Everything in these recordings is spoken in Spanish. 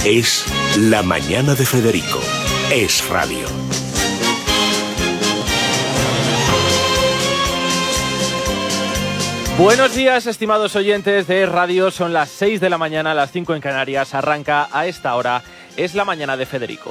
Es La Mañana de Federico. Es radio. Buenos días, estimados oyentes de Radio. Son las 6 de la mañana, las 5 en Canarias. Arranca a esta hora. Es La Mañana de Federico.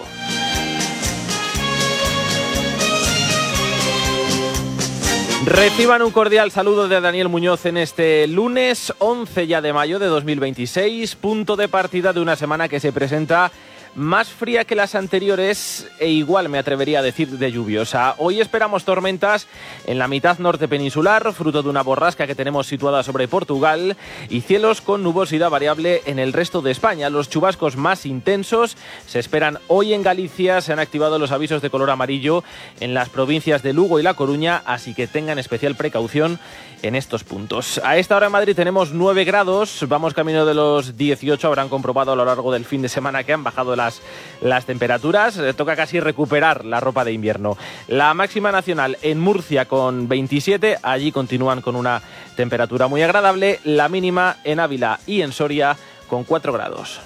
Reciban un cordial saludo de Daniel Muñoz en este lunes 11 ya de mayo de 2026, punto de partida de una semana que se presenta más fría que las anteriores e igual me atrevería a decir de lluviosa. Hoy esperamos tormentas en la mitad norte peninsular, fruto de una borrasca que tenemos situada sobre Portugal, y cielos con nubosidad variable en el resto de España. Los chubascos más intensos se esperan hoy en Galicia. Se han activado los avisos de color amarillo en las provincias de Lugo y La Coruña, así que tengan especial precaución en estos puntos. A esta hora en Madrid tenemos 9 grados, vamos camino de los 18, habrán comprobado a lo largo del fin de semana que han bajado las temperaturas, toca casi recuperar la ropa de invierno. La máxima nacional en Murcia con 27, allí continúan con una temperatura muy agradable, la mínima en Ávila y en Soria con 4 grados.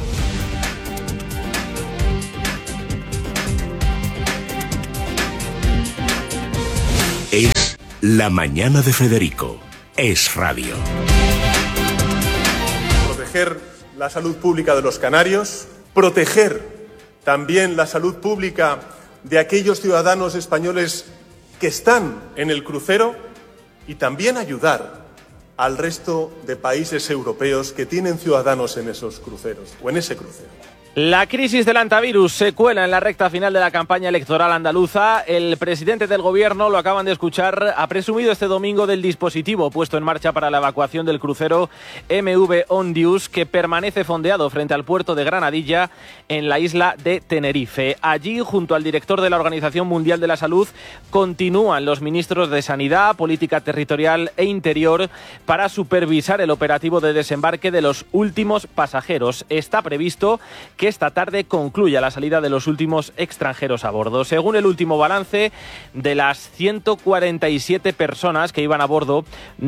Es La Mañana de Federico. Es radio. Proteger la salud pública de los canarios, proteger también la salud pública de aquellos ciudadanos españoles que están en el crucero y también ayudar al resto de países europeos que tienen ciudadanos en esos cruceros o en ese crucero. La crisis del antivirus se cuela en la recta final de la campaña electoral andaluza. El presidente del gobierno, lo acaban de escuchar, ha presumido este domingo del dispositivo puesto en marcha para la evacuación del crucero MV Ondius, que permanece fondeado frente al puerto de Granadilla en la isla de Tenerife. Allí, junto al director de la Organización Mundial de la Salud, continúan los ministros de Sanidad, Política Territorial e Interior para supervisar el operativo de desembarque de los últimos pasajeros. Está previsto que esta tarde concluya la salida de los últimos extranjeros a bordo. Según el último balance, de las 147 personas que iban a bordo,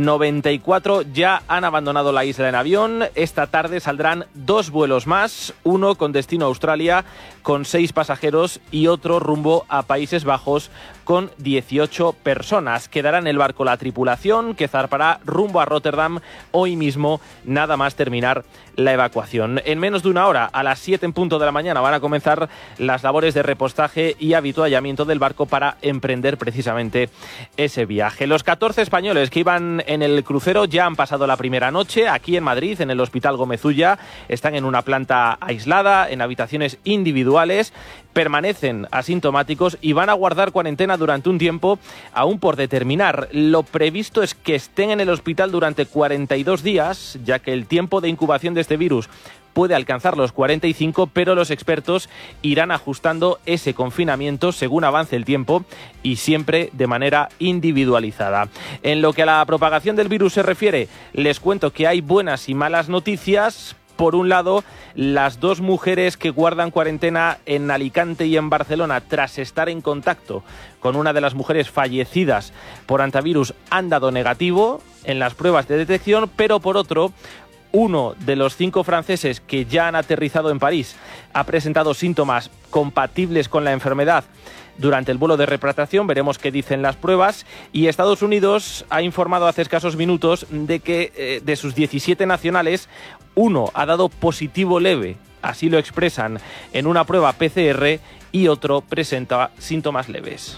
94 ya han abandonado la isla en avión. Esta tarde saldrán 2 vuelos más, uno con destino a Australia con 6 pasajeros y otro rumbo a Países Bajos con 18 personas. Quedará en el barco la tripulación, que zarpará rumbo a Rotterdam hoy mismo, nada más terminar la evacuación. En menos de una hora, a las 7 en punto de la mañana, van a comenzar las labores de repostaje y avituallamiento del barco para emprender precisamente ese viaje. Los 14 españoles que iban en el crucero ya han pasado la primera noche aquí en Madrid, en el Hospital Gómez Ulla. Están en una planta aislada, en habitaciones individuales, permanecen asintomáticos y van a guardar cuarentena durante un tiempo aún por determinar. Lo previsto es que estén en el hospital durante 42 días, ya que el tiempo de incubación de este virus puede alcanzar los 45, pero los expertos irán ajustando ese confinamiento según avance el tiempo y siempre de manera individualizada. En lo que a la propagación del virus se refiere, les cuento que hay buenas y malas noticias. Por un lado, las 2 mujeres que guardan cuarentena en Alicante y en Barcelona tras estar en contacto con una de las mujeres fallecidas por antivirus han dado negativo en las pruebas de detección, pero por otro, uno de los 5 franceses que ya han aterrizado en París ha presentado síntomas compatibles con la enfermedad durante el vuelo de repatriación. Veremos qué dicen las pruebas. Y Estados Unidos ha informado hace escasos minutos de que de sus 17 nacionales, uno ha dado positivo leve, así lo expresan en una prueba PCR, y otro presenta síntomas leves.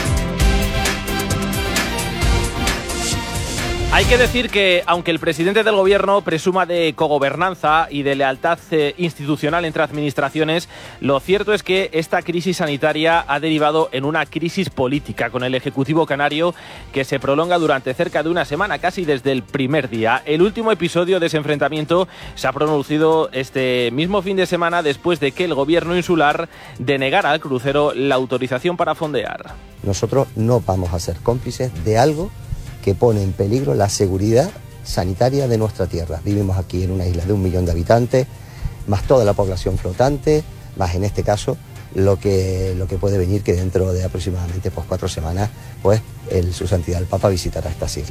Hay que decir que, aunque el presidente del gobierno presuma de cogobernanza y de lealtad institucional entre administraciones, lo cierto es que esta crisis sanitaria ha derivado en una crisis política con el Ejecutivo canario que se prolonga durante cerca de una semana, casi desde el primer día. El último episodio de ese enfrentamiento se ha producido este mismo fin de semana después de que el gobierno insular denegara al crucero la autorización para fondear. Nosotros no vamos a ser cómplices de algo que pone en peligro la seguridad sanitaria de nuestra tierra. Vivimos aquí en una isla de 1 millón de habitantes, más toda la población flotante, más en este caso lo que puede venir, que dentro de aproximadamente 4 semanas, su santidad el Papa visitará estas islas.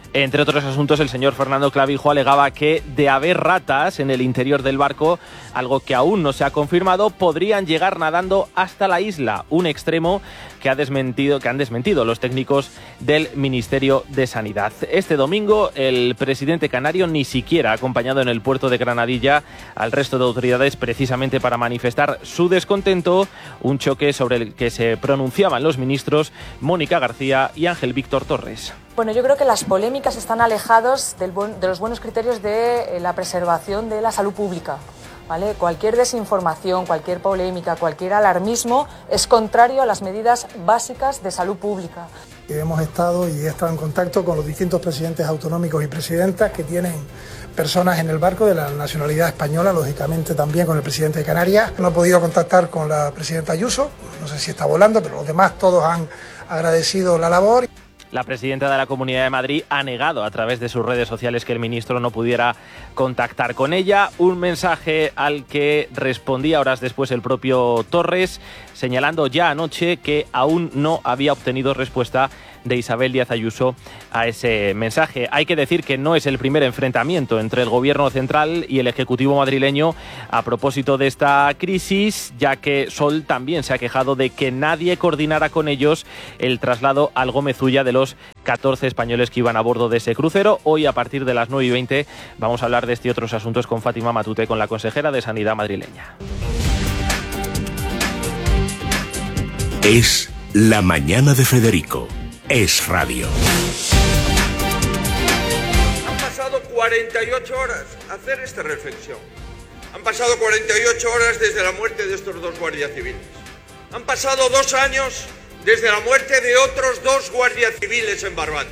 Entre otros asuntos, el señor Fernando Clavijo alegaba que de haber ratas en el interior del barco, algo que aún no se ha confirmado, podrían llegar nadando hasta la isla, un extremo que han desmentido los técnicos del Ministerio de Sanidad. Este domingo, el presidente canario ni siquiera ha acompañado en el puerto de Granadilla al resto de autoridades precisamente para manifestar su descontento, un choque sobre el que se pronunciaban los ministros Mónica García y Ángel Víctor Torres. Bueno, yo creo que las polémicas están alejados de los buenos criterios de la preservación de la salud pública, ¿vale? Cualquier desinformación, cualquier polémica, cualquier alarmismo es contrario a las medidas básicas de salud pública. Hemos estado y he estado en contacto con los distintos presidentes autonómicos y presidentas que tienen personas en el barco de la nacionalidad española, lógicamente también con el presidente de Canarias. No he podido contactar con la presidenta Ayuso, no sé si está volando, pero los demás todos han agradecido la labor. La presidenta de la Comunidad de Madrid ha negado a través de sus redes sociales que el ministro no pudiera contactar con ella. Un mensaje al que respondía horas después el propio Torres, señalando ya anoche que aún no había obtenido respuesta de Isabel Díaz Ayuso a ese mensaje. Hay que decir que no es el primer enfrentamiento entre el Gobierno central y el Ejecutivo madrileño a propósito de esta crisis, ya que Sol también se ha quejado de que nadie coordinara con ellos el traslado al Gómez Ulla de los 14 españoles que iban a bordo de ese crucero. Hoy, a partir de las 9:20, vamos a hablar de este y otros asuntos con Fátima Matute, con la consejera de Sanidad madrileña. Es la mañana de Federico. Es Radio. Han pasado 48 horas a hacer esta reflexión. Han pasado 48 horas desde la muerte de estos dos guardias civiles. Han pasado 2 años desde la muerte de otros 2 guardias civiles en Barbate.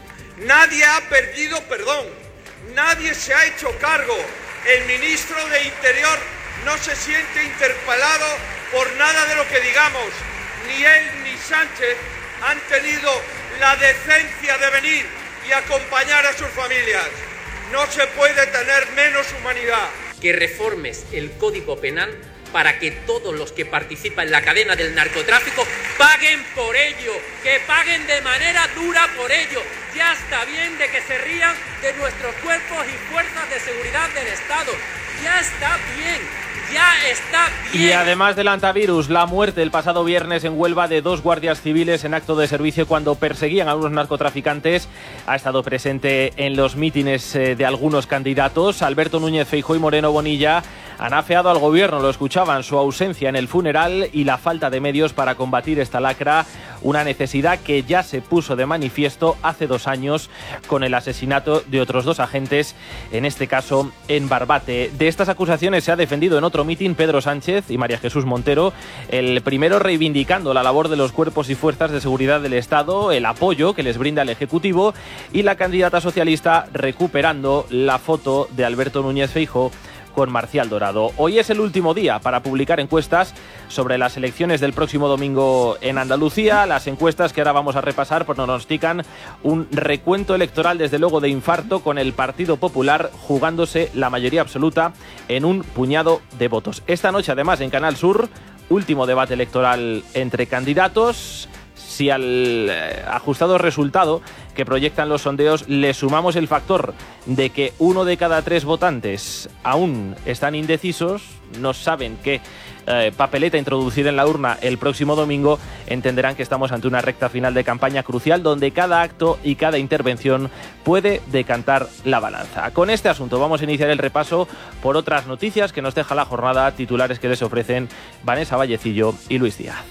Nadie ha pedido perdón. Nadie se ha hecho cargo. El ministro de Interior no se siente interpelado por nada de lo que digamos. Ni él ni Sánchez han tenido la decencia de venir y acompañar a sus familias. No se puede tener menos humanidad. Que reformes el Código Penal para que todos los que participan en la cadena del narcotráfico paguen por ello, que paguen de manera dura por ello. Ya está bien de que se rían de nuestros cuerpos y fuerzas de seguridad del Estado. Ya está bien. Ya está bien. Y además del antivirus, la muerte el pasado viernes en Huelva de 2 guardias civiles en acto de servicio cuando perseguían a unos narcotraficantes ha estado presente en los mítines de algunos candidatos. Alberto Núñez Feijóo y Moreno Bonilla han afeado al gobierno, lo escuchaban, su ausencia en el funeral y la falta de medios para combatir esta lacra, una necesidad que ya se puso de manifiesto hace 2 años con el asesinato de otros 2 agentes, en este caso en Barbate. De estas acusaciones se ha defendido en otro mitin Pedro Sánchez y María Jesús Montero, el primero reivindicando la labor de los cuerpos y fuerzas de seguridad del Estado, el apoyo que les brinda el Ejecutivo, y la candidata socialista recuperando la foto de Alberto Núñez Feijóo con Marcial Dorado. Hoy es el último día para publicar encuestas sobre las elecciones del próximo domingo en Andalucía. Las encuestas que ahora vamos a repasar pronostican un recuento electoral desde luego de infarto, con el Partido Popular jugándose la mayoría absoluta en un puñado de votos. Esta noche además en Canal Sur, último debate electoral entre candidatos. Si al ajustado resultado que proyectan los sondeos le sumamos el factor de que 1 de cada 3 votantes aún están indecisos, no saben qué papeleta introducir en la urna el próximo domingo, entenderán que estamos ante una recta final de campaña crucial donde cada acto y cada intervención puede decantar la balanza. Con este asunto vamos a iniciar el repaso por otras noticias que nos deja la jornada, titulares que les ofrecen Vanessa Vallecillo y Luis Díaz.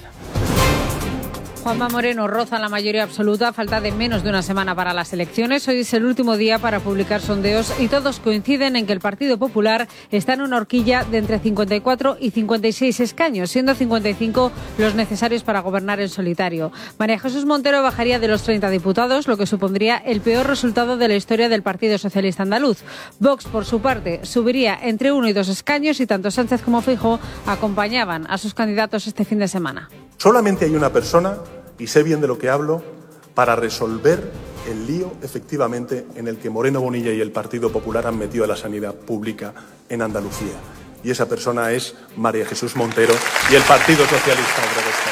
Juanma Moreno roza la mayoría absoluta a falta de menos de una semana para las elecciones. Hoy es el último día para publicar sondeos y todos coinciden en que el Partido Popular está en una horquilla de entre 54 y 56 escaños, siendo 55 los necesarios para gobernar en solitario. María Jesús Montero bajaría de los 30 diputados, lo que supondría el peor resultado de la historia del Partido Socialista Andaluz. Vox, por su parte, subiría entre 1 y 2 escaños y tanto Sánchez como Feijóo acompañaban a sus candidatos este fin de semana. Solamente hay una persona, y sé bien de lo que hablo, para resolver el lío, efectivamente, en el que Moreno Bonilla y el Partido Popular han metido a la sanidad pública en Andalucía. Y esa persona es María Jesús Montero y el Partido Socialista Obrero Español.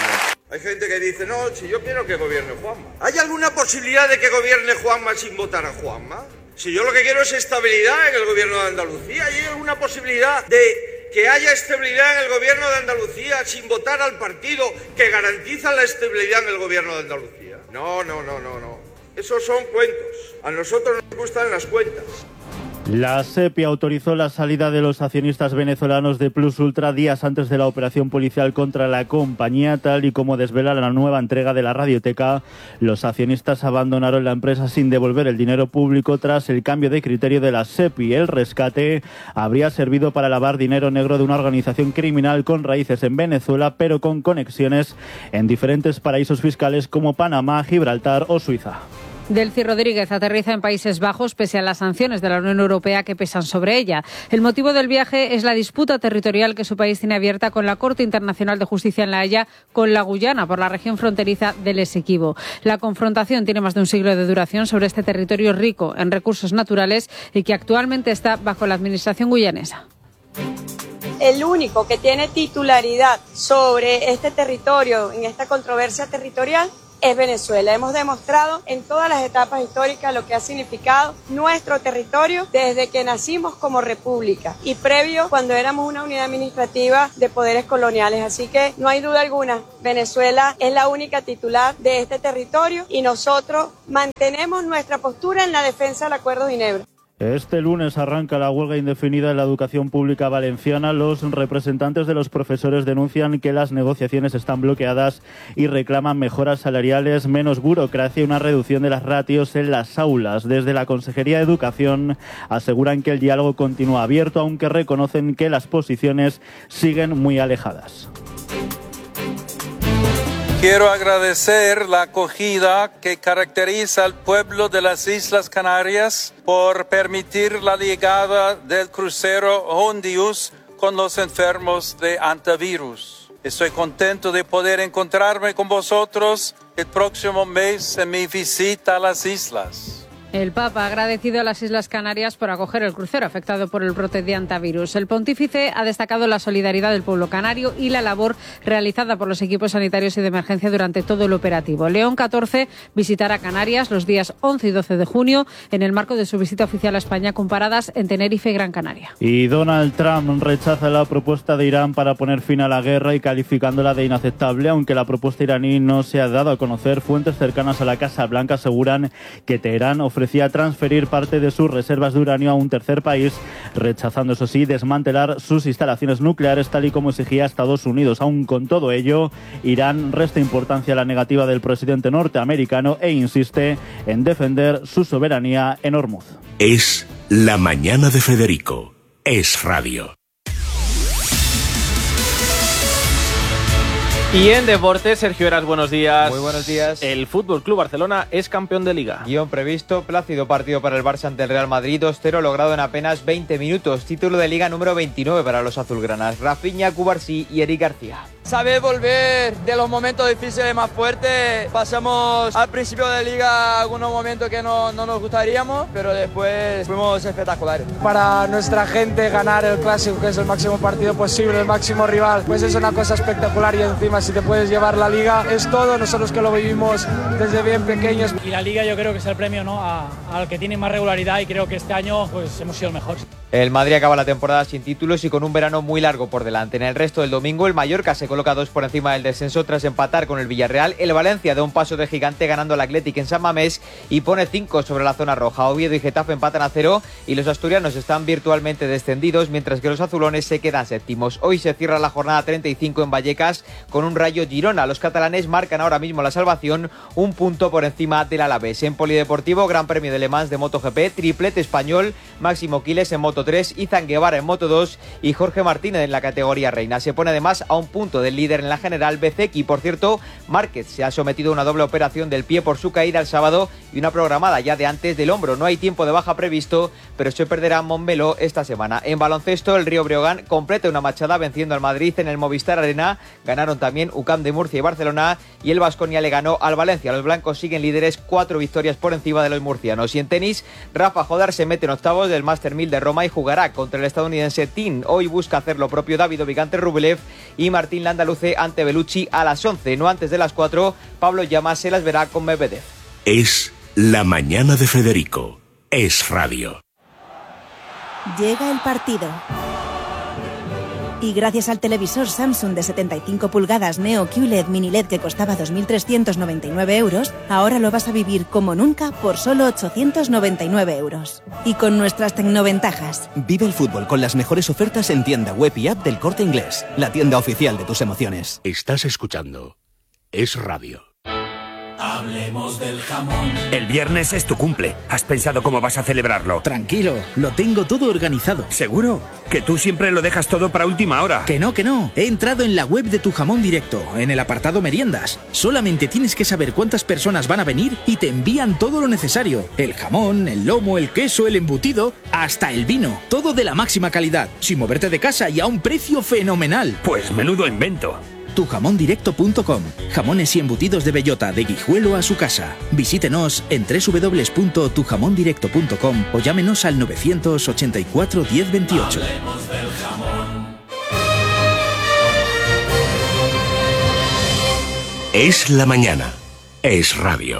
Hay gente que dice, no, si yo quiero que gobierne Juanma. ¿Hay alguna posibilidad de que gobierne Juanma sin votar a Juanma? Si yo lo que quiero es estabilidad en el gobierno de Andalucía, ¿hay alguna posibilidad de que haya estabilidad en el gobierno de Andalucía sin votar al partido que garantiza la estabilidad en el gobierno de Andalucía? No. Esos son cuentos. A nosotros nos gustan las cuentas. La SEPI autorizó la salida de los accionistas venezolanos de Plus Ultra días antes de la operación policial contra la compañía, tal y como desvela la nueva entrega de la radioteca. Los accionistas abandonaron la empresa sin devolver el dinero público tras el cambio de criterio de la SEPI. El rescate habría servido para lavar dinero negro de una organización criminal con raíces en Venezuela, pero con conexiones en diferentes paraísos fiscales como Panamá, Gibraltar o Suiza. Delcy Rodríguez aterriza en Países Bajos pese a las sanciones de la Unión Europea que pesan sobre ella. El motivo del viaje es la disputa territorial que su país tiene abierta con la Corte Internacional de Justicia en La Haya con la Guyana por la región fronteriza del Esequibo. La confrontación tiene más de un siglo de duración sobre este territorio rico en recursos naturales y que actualmente está bajo la administración guyanesa. El único que tiene titularidad sobre este territorio, en esta controversia territorial, es Venezuela. Hemos demostrado en todas las etapas históricas lo que ha significado nuestro territorio desde que nacimos como república y previo cuando éramos una unidad administrativa de poderes coloniales. Así que no hay duda alguna, Venezuela es la única titular de este territorio y nosotros mantenemos nuestra postura en la defensa del Acuerdo de Ginebra. Este lunes arranca la huelga indefinida en la educación pública valenciana. Los representantes de los profesores denuncian que las negociaciones están bloqueadas y reclaman mejoras salariales, menos burocracia y una reducción de las ratios en las aulas. Desde la Consejería de Educación aseguran que el diálogo continúa abierto, aunque reconocen que las posiciones siguen muy alejadas. Quiero agradecer la acogida que caracteriza al pueblo de las Islas Canarias por permitir la llegada del crucero Hondius con los enfermos de antivirus. Estoy contento de poder encontrarme con vosotros el próximo mes en mi visita a las islas. El Papa ha agradecido a las Islas Canarias por acoger el crucero afectado por el brote de antivirus. El pontífice ha destacado la solidaridad del pueblo canario y la labor realizada por los equipos sanitarios y de emergencia durante todo el operativo. León XIV visitará Canarias los días 11 y 12 de junio en el marco de su visita oficial a España con paradas en Tenerife y Gran Canaria. Y Donald Trump rechaza la propuesta de Irán para poner fin a la guerra y calificándola de inaceptable, aunque la propuesta iraní no se ha dado a conocer. Fuentes cercanas a la Casa Blanca aseguran que Teherán ofrecía transferir parte de sus reservas de uranio a un tercer país, rechazando, eso sí, desmantelar sus instalaciones nucleares, tal y como exigía Estados Unidos. Aún con todo ello, Irán resta importancia a la negativa del presidente norteamericano e insiste en defender su soberanía en Hormuz. Es La Mañana de Federico. Es Radio. Y en deportes, Sergio Heras, buenos días. Muy buenos días. El Fútbol Club Barcelona es campeón de Liga. Guión previsto, plácido partido para el Barça ante el Real Madrid, 2-0 logrado en apenas 20 minutos. Título de Liga número 29 para los azulgranas. Rafinha, Cubarsí y Eric García. Saber volver de los momentos difíciles más fuertes. Pasamos al principio de Liga algunos momentos que no nos gustaríamos, pero después fuimos espectaculares. Para nuestra gente ganar el Clásico, que es el máximo partido posible, el máximo rival, pues es una cosa espectacular y encima si te puedes llevar la Liga es todo. Nosotros que lo vivimos desde bien pequeños. Y la Liga yo creo que es el premio, ¿no?, al que tiene más regularidad y creo que este año pues hemos sido el mejor. El Madrid acaba la temporada sin títulos y con un verano muy largo por delante. En el resto del domingo, el Mallorca se coloca 2 por encima del descenso tras empatar con el Villarreal. El Valencia da un paso de gigante ganando al Athletic en San Mamés y pone 5 sobre la zona roja. Oviedo y Getafe empatan a 0 y los asturianos están virtualmente descendidos, mientras que los azulones se quedan séptimos. Hoy se cierra la jornada 35 en Vallecas con un Rayo Girona. Los catalanes marcan ahora mismo la salvación, un punto por encima del Alavés. En polideportivo, Gran Premio de Le Mans de MotoGP, triplete español, Máximo Quiles en Moto3, Izan Guevara en Moto2 y Jorge Martínez en la categoría reina. Se pone además a un punto del líder en la general, Bezzecchi. Por cierto, Márquez se ha sometido a una doble operación del pie por su caída el sábado y una programada ya de antes del hombro. No hay tiempo de baja previsto, pero se perderá Montmeló esta semana. En baloncesto, el Río Breogán completa una machada venciendo al Madrid en el Movistar Arena. Ganaron también UCAM de Murcia y Barcelona y el Baskonia le ganó al Valencia. Los blancos siguen líderes, 4 victorias por encima de los murcianos. Y en tenis, Rafa Jodar se mete en octavos del Master 1000 de Roma y y jugará contra el estadounidense Tin. Hoy busca hacer lo propio David Vigante Rublev y Martín Landaluce ante Bellucci a las 11. No antes de las 4, Pablo Llama se las verá con Medvedev. Es la mañana de Federico. Es radio. Llega el partido. Y gracias al televisor Samsung de 75 pulgadas Neo QLED Mini LED que costaba 2.399 euros, ahora lo vas a vivir como nunca por solo 899 euros. Y con nuestras tecnoventajas. Vive el fútbol con las mejores ofertas en tienda web y app del Corte Inglés, la tienda oficial de tus emociones. Estás escuchando Es Radio. Hablemos del jamón. El viernes es tu cumple. ¿Has pensado cómo vas a celebrarlo? Tranquilo, lo tengo todo organizado. ¿Seguro? Que tú siempre lo dejas todo para última hora. Que no. He entrado en la web de Tu Jamón Directo, en el apartado meriendas. Solamente tienes que saber cuántas personas van a venir y te envían todo lo necesario. El jamón, el lomo, el queso, el embutido, hasta el vino. Todo de la máxima calidad, sin moverte de casa y a un precio fenomenal. Pues menudo invento. Tujamondirecto.com. Jamones y embutidos de bellota, de Guijuelo a su casa. Visítenos en www.tujamondirecto.com o llámenos al 984 1028. Hablemos del jamón. Es la mañana. Es radio.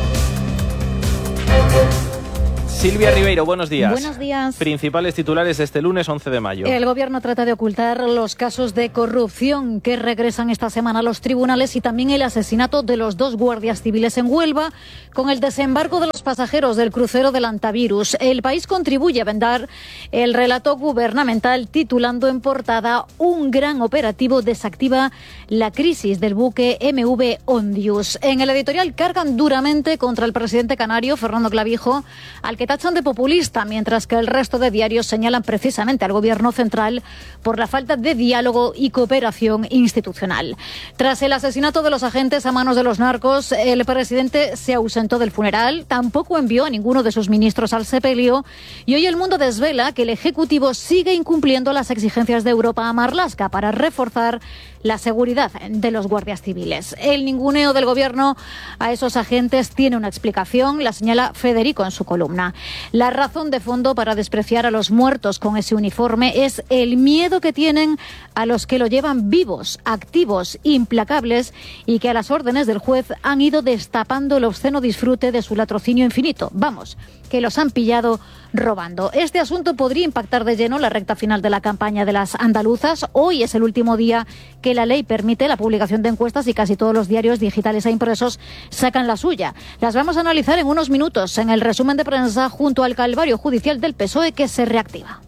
Silvia Ribeiro, buenos días. Buenos días. Principales titulares de este lunes 11 de mayo. El gobierno trata de ocultar los casos de corrupción que regresan esta semana a los tribunales y también el asesinato de los 2 guardias civiles en Huelva con el desembarco de los pasajeros del crucero del Antavirus. El País contribuye a vendar el relato gubernamental titulando en portada: un gran operativo desactiva la crisis del buque MV Ondius. En el editorial cargan duramente contra el presidente canario, Fernando Clavijo, al que tachan de populista, mientras que el resto de diarios señalan precisamente al gobierno central por la falta de diálogo y cooperación institucional. Tras el asesinato de los agentes a manos de los narcos, el presidente se ausentó del funeral, tampoco envió a ninguno de sus ministros al sepelio y hoy El Mundo desvela que el Ejecutivo sigue incumpliendo las exigencias de Europa a Marlaska para reforzar la seguridad de los guardias civiles. El ninguneo del gobierno a esos agentes tiene una explicación, la señala Federico en su columna. La razón de fondo para despreciar a los muertos con ese uniforme es el miedo que tienen a los que lo llevan vivos, activos, implacables y que a las órdenes del juez han ido destapando el obsceno disfrute de su latrocinio infinito. Vamos, que los han pillado robando. Este asunto podría impactar de lleno la recta final de la campaña de las andaluzas. Hoy es el último día que la ley permite la publicación de encuestas y casi todos los diarios digitales e impresos sacan la suya. Las vamos a analizar en unos minutos en el resumen de prensa junto al calvario judicial del PSOE que se reactiva.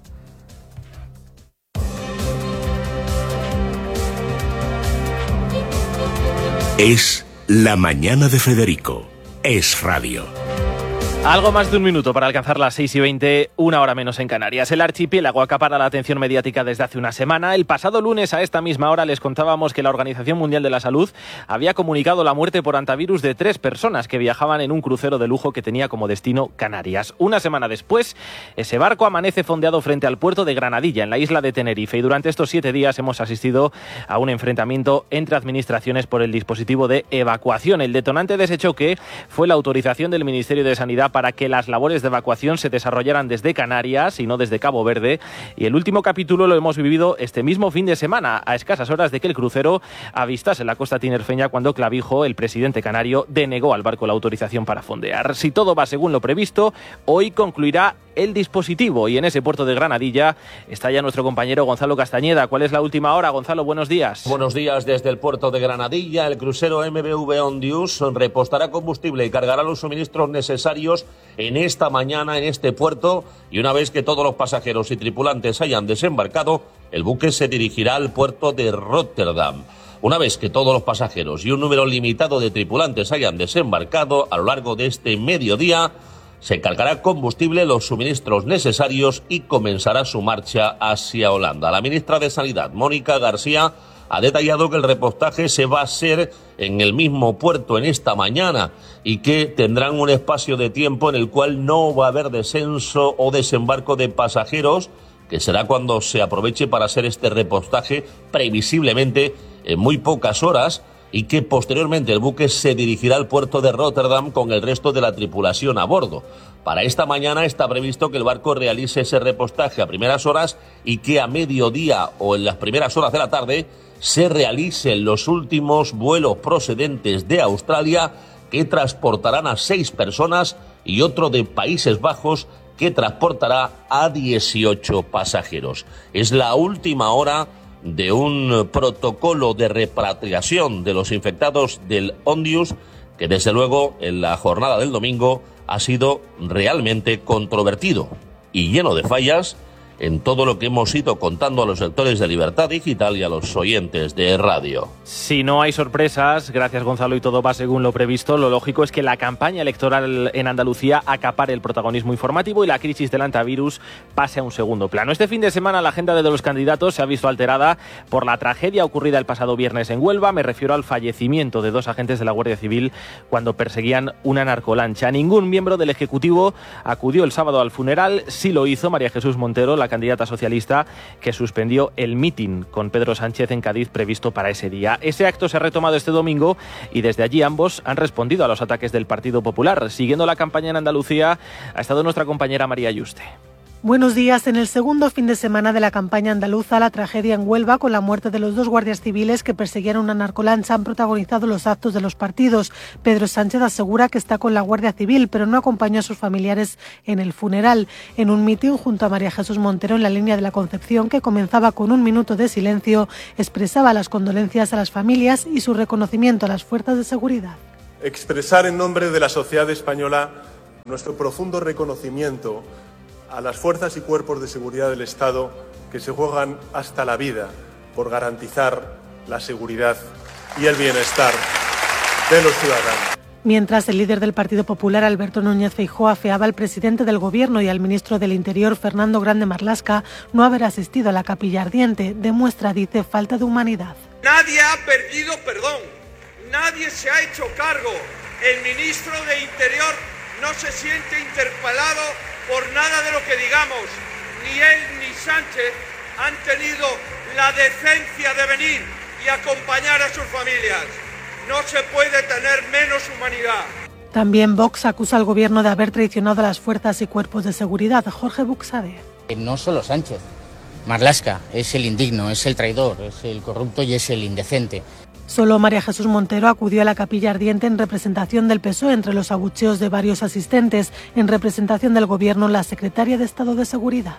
Es la mañana de Federico. Es radio. Algo más de un minuto para alcanzar las 6:20, una hora menos en Canarias. El archipiélago acapara la atención mediática desde hace una semana. El pasado lunes a esta misma hora les contábamos que la Organización Mundial de la Salud había comunicado la muerte por hantavirus de 3 personas que viajaban en un crucero de lujo que tenía como destino Canarias. Una semana después, ese barco amanece fondeado frente al puerto de Granadilla, en la isla de Tenerife, y durante estos 7 días hemos asistido a un enfrentamiento entre administraciones por el dispositivo de evacuación. El detonante de ese choque fue la autorización del Ministerio de Sanidad para que las labores de evacuación se desarrollaran desde Canarias y no desde Cabo Verde, y el último capítulo lo hemos vivido este mismo fin de semana, a escasas horas de que el crucero avistase la costa tinerfeña cuando Clavijo, el presidente canario, denegó al barco la autorización para fondear. Si todo va según lo previsto, hoy concluirá el dispositivo y en ese puerto de Granadilla está ya nuestro compañero Gonzalo Castañeda. ¿Cuál es la última hora, Gonzalo? Buenos días. Buenos días desde el puerto de Granadilla. El crucero MV Ondius repostará combustible y cargará los suministros necesarios en esta mañana en este puerto, y una vez que todos los pasajeros y tripulantes hayan desembarcado, el buque se dirigirá al puerto de Róterdam. Una vez que todos los pasajeros y un número limitado de tripulantes hayan desembarcado, a lo largo de este mediodía se cargará combustible, los suministros necesarios y comenzará su marcha hacia Holanda. La ministra de Sanidad, Mónica García, ha detallado que el repostaje se va a hacer en el mismo puerto en esta mañana y que tendrán un espacio de tiempo en el cual no va a haber descenso o desembarco de pasajeros, que será cuando se aproveche para hacer este repostaje previsiblemente en muy pocas horas, y que posteriormente el buque se dirigirá al puerto de Rotterdam con el resto de la tripulación a bordo. Para esta mañana está previsto que el barco realice ese repostaje a primeras horas y que a mediodía o en las primeras horas de la tarde se realicen los últimos vuelos procedentes de Australia, que transportarán a 6 personas, y otro de Países Bajos que transportará a 18 pasajeros. Es la última hora de un protocolo de repatriación de los infectados del Ondius, que desde luego en la jornada del domingo ha sido realmente controvertido y lleno de fallas en todo lo que hemos ido contando a los lectores de Libertad Digital y a los oyentes de radio. Si no hay sorpresas, gracias Gonzalo, y todo va según lo previsto, lo lógico es que la campaña electoral en Andalucía acapare el protagonismo informativo y la crisis del antivirus pase a un segundo plano. Este fin de semana la agenda de los candidatos se ha visto alterada por la tragedia ocurrida el pasado viernes en Huelva. Me refiero al fallecimiento de 2 agentes de la Guardia Civil cuando perseguían una narcolancha. Ningún miembro del Ejecutivo acudió el sábado al funeral. Sí lo hizo María Jesús Montero, la candidata socialista, que suspendió el mitin con Pedro Sánchez en Cádiz previsto para ese día. Ese acto se ha retomado este domingo y desde allí ambos han respondido a los ataques del Partido Popular. Siguiendo la campaña en Andalucía ha estado nuestra compañera María Yuste. Buenos días. En el segundo fin de semana de la campaña andaluza, la tragedia en Huelva con la muerte de los 2 guardias civiles que perseguían una narcolancha han protagonizado los actos de los partidos. Pedro Sánchez asegura que está con la Guardia Civil, pero no acompañó a sus familiares en el funeral. En un mitin junto a María Jesús Montero en la línea de la Concepción, que comenzaba con 1 minuto de silencio, expresaba las condolencias a las familias y su reconocimiento a las fuerzas de seguridad. Expresar en nombre de la sociedad española nuestro profundo reconocimiento a las fuerzas y cuerpos de seguridad del Estado que se juegan hasta la vida por garantizar la seguridad y el bienestar de los ciudadanos. Mientras el líder del Partido Popular, Alberto Núñez Feijóo, afeaba al presidente del Gobierno y al ministro del Interior, Fernando Grande Marlaska, no haber asistido a la capilla ardiente demuestra, dice, falta de humanidad. Nadie ha perdido perdón, nadie se ha hecho cargo. El ministro de Interior no se siente interpelado por nada de lo que digamos. Ni él ni Sánchez han tenido la decencia de venir y acompañar a sus familias. No se puede tener menos humanidad. También Vox acusa al Gobierno de haber traicionado a las fuerzas y cuerpos de seguridad. Jorge Buxade. No solo Sánchez, Marlaska es el indigno, es el traidor, es el corrupto y es el indecente. Solo María Jesús Montero acudió a la capilla ardiente en representación del PSOE entre los abucheos de varios asistentes. En representación del Gobierno, la secretaria de Estado de Seguridad.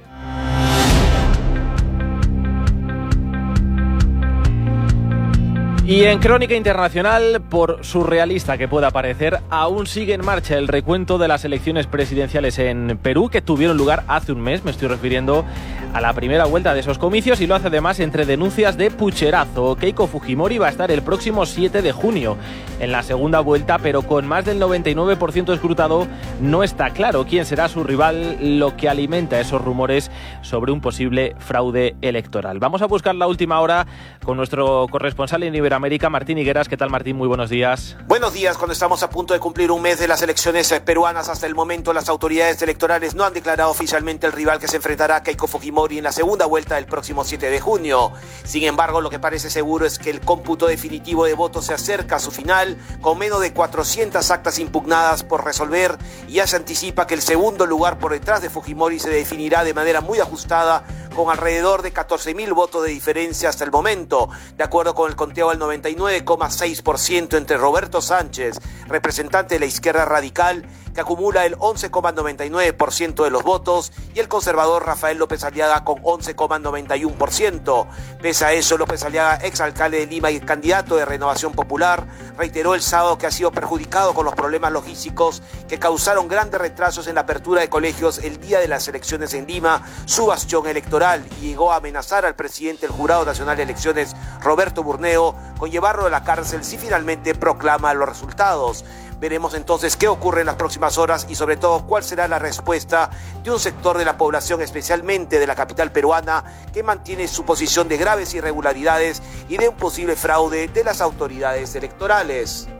Y en Crónica Internacional, por surrealista que pueda parecer, aún sigue en marcha el recuento de las elecciones presidenciales en Perú, que tuvieron lugar hace un mes. Me estoy refiriendo a la primera vuelta de esos comicios, y lo hace además entre denuncias de pucherazo. Keiko Fujimori va a estar el próximo 7 de junio en la segunda vuelta, pero con más del 99% escrutado no está claro quién será su rival, lo que alimenta esos rumores sobre un posible fraude electoral. Vamos a buscar la última hora con nuestro corresponsal en Iberoamérica, Martín Higueras. ¿Qué tal, Martín? Muy buenos días. Buenos días. Cuando estamos a punto de cumplir un mes de las elecciones peruanas, hasta el momento las autoridades electorales no han declarado oficialmente el rival que se enfrentará a Keiko Fujimori en la segunda vuelta del próximo 7 de junio. Sin embargo, lo que parece seguro es que el cómputo definitivo de votos se acerca a su final, con menos de 400 actas impugnadas por resolver, y ya se anticipa que el segundo lugar por detrás de Fujimori se definirá de manera muy ajustada, con alrededor de 14.000 votos de diferencia hasta el momento, de acuerdo con el conteo del 99,6% entre Roberto Sánchez, representante de la izquierda radical, que acumula el 11,99% de los votos, y el conservador Rafael López Aliaga con 11,91%. Pese a eso, López Aliaga, exalcalde de Lima y candidato de Renovación Popular, reiteró el sábado que ha sido perjudicado con los problemas logísticos que causaron grandes retrasos en la apertura de colegios el día de las elecciones en Lima, su bastión electoral, y llegó a amenazar al presidente del Jurado Nacional de Elecciones, Roberto Burneo, con llevarlo a la cárcel si finalmente proclama los resultados. Veremos entonces qué ocurre en las próximas horas y sobre todo cuál será la respuesta de un sector de la población, especialmente de la capital peruana, que mantiene su posición de graves irregularidades y de un posible fraude de las autoridades electorales.